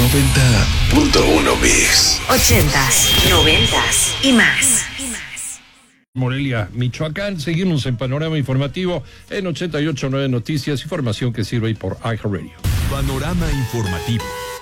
90.1 Mix. 80s, 90s y más. Morelia, Michoacán. Seguimos en Panorama Informativo en 88.9 Noticias, información que sirve por iHeartRadio. Panorama Informativo.